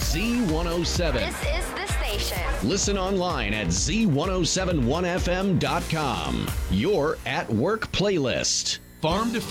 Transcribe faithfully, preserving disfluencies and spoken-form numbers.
Z one oh seven. This is the station. Listen online at Z ten seventy-one F M dot com. Your at work playlist. Farm to